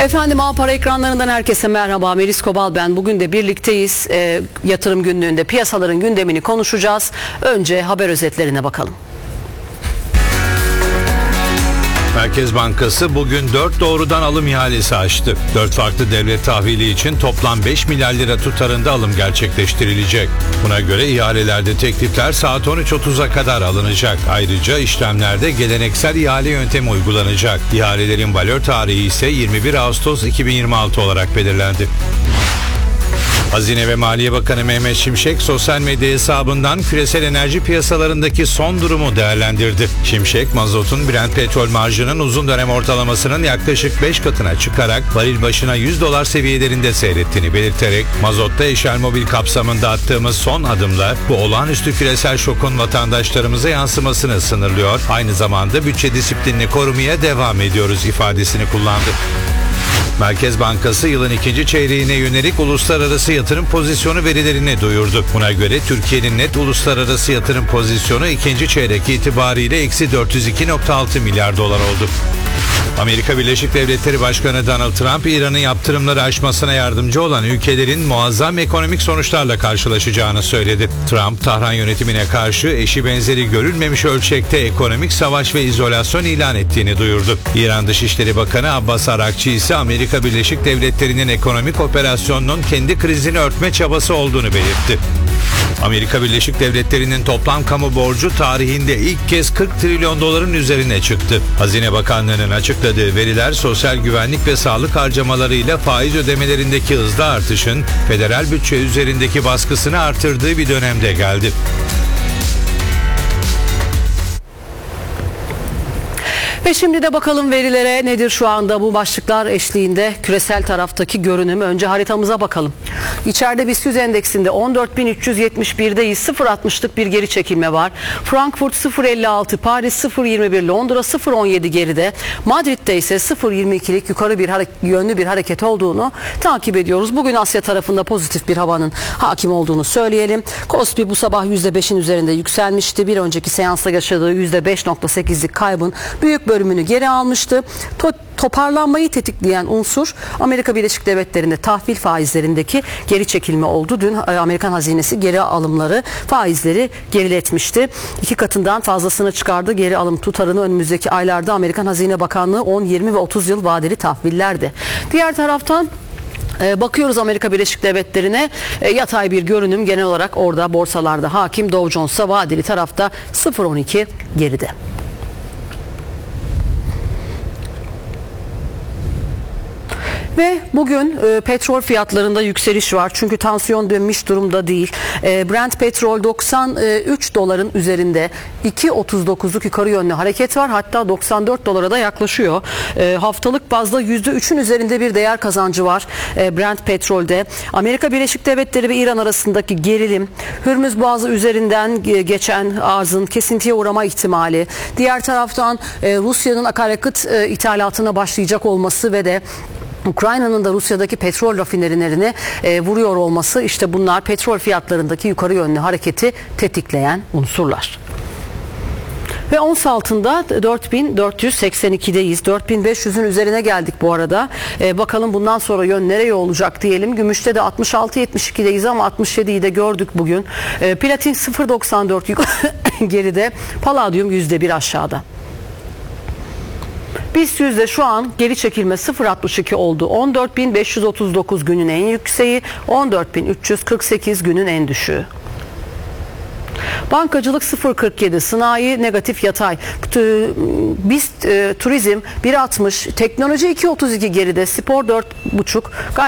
Efendim A-Para ekranlarından herkese merhaba. Melis Kobal ben. Bugün de birlikteyiz. Yatırım günlüğünde piyasaların gündemini konuşacağız. Önce haber özetlerine bakalım. Merkez Bankası bugün 4 doğrudan alım ihalesi açtı. 4 farklı devlet tahvili için toplam 5 milyar lira tutarında alım gerçekleştirilecek. Buna göre ihalelerde teklifler saat 13.30'a kadar alınacak. Ayrıca işlemlerde geleneksel ihale yöntemi uygulanacak. İhalelerin valör tarihi ise 21 Ağustos 2026 olarak belirlendi. Hazine ve Maliye Bakanı Mehmet Şimşek sosyal medya hesabından küresel enerji piyasalarındaki son durumu değerlendirdi. Şimşek, mazotun Brent petrol marjının uzun dönem ortalamasının yaklaşık 5 katına çıkarak varil başına $100 seviyelerinde seyrettiğini belirterek, mazotta Eşel Mobil kapsamında attığımız son adımla bu olağanüstü küresel şokun vatandaşlarımıza yansımasını sınırlıyor, aynı zamanda bütçe disiplinini korumaya devam ediyoruz ifadesini kullandı. Merkez Bankası yılın ikinci çeyreğine yönelik uluslararası yatırım pozisyonu verilerini duyurdu. Buna göre Türkiye'nin net uluslararası yatırım pozisyonu ikinci çeyrek itibariyle eksi 402.6 milyar dolar oldu. Amerika Birleşik Devletleri Başkanı Donald Trump, İran'ın yaptırımları aşmasına yardımcı olan ülkelerin muazzam ekonomik sonuçlarla karşılaşacağını söyledi. Trump, Tahran yönetimine karşı eşi benzeri görülmemiş ölçekte ekonomik savaş ve izolasyon ilan ettiğini duyurdu. İran Dışişleri Bakanı Abbas Arakçı ise Amerika Birleşik Devletleri'nin ekonomik operasyonunun kendi krizini örtme çabası olduğunu belirtti. Amerika Birleşik Devletleri'nin toplam kamu borcu tarihinde ilk kez 40 trilyon doların üzerine çıktı. Hazine Bakanlığı'nın açıkladığı veriler sosyal güvenlik ve sağlık harcamalarıyla faiz ödemelerindeki hızlı artışın federal bütçe üzerindeki baskısını artırdığı bir dönemde geldi. Ve şimdi de bakalım verilere nedir şu anda bu başlıklar eşliğinde küresel taraftaki görünüm. Önce haritamıza bakalım. İçeride BIST 100 endeksinde 14.371'deyiz. 0.60'lık bir geri çekilme var. Frankfurt 0.56, Paris 0.21, Londra 0.17 geride. Madrid'de ise 0.22'lik yukarı yönlü bir hareket olduğunu takip ediyoruz. Bugün Asya tarafında pozitif bir havanın hakim olduğunu söyleyelim. Kospi bu sabah %5'in üzerinde yükselmişti. Bir önceki seansta yaşadığı %5.8'lik kaybın büyük bölümünü geri almıştı. Toparlanmayı tetikleyen unsur Amerika Birleşik Devletleri'nde tahvil faizlerindeki geri çekilme oldu. Dün Amerikan hazinesi geri alımları faizleri geriletmişti. 2 katından fazlasını çıkardı. Geri alım tutarını önümüzdeki aylarda Amerikan Hazine Bakanlığı 10, 20 ve 30 yıl vadeli tahvillerde. Diğer taraftan bakıyoruz Amerika Birleşik Devletleri'ne, yatay bir görünüm genel olarak orada borsalarda hakim. Dow Jones'a vadeli tarafta 0.12 geride. Ve bugün petrol fiyatlarında yükseliş var. Çünkü tansiyon dönmüş durumda değil. Brent petrol 93 doların üzerinde 2.39'luk yukarı yönlü hareket var. Hatta 94 dolara da yaklaşıyor. Haftalık bazda %3'ün üzerinde bir değer kazancı var Brent petrolde. Amerika Birleşik Devletleri ve İran arasındaki gerilim, Hürmüz Boğazı üzerinden geçen arzın kesintiye uğrama ihtimali, diğer taraftan Rusya'nın akaryakıt ithalatına başlayacak olması ve de Ukrayna'nın da Rusya'daki petrol rafinerilerini vuruyor olması, işte bunlar petrol fiyatlarındaki yukarı yönlü hareketi tetikleyen unsurlar. Ve ons altında 4.482'deyiz. 4.500'ün üzerine geldik bu arada. Bakalım bundan sonra yön nereye olacak diyelim. Gümüşte de 66.72'deyiz ama 67'yi de gördük bugün. Platin 0.94 geride. Palladium %1 aşağıda. BIST 100'de şu an geri çekilme 0.62 oldu. 14.539 günün en yükseği, 14.348 günün en düşüğü. Bankacılık 0.47, sanayi negatif yatay. BIST turizm 1.60, teknoloji 2.32 geride, spor 4.5.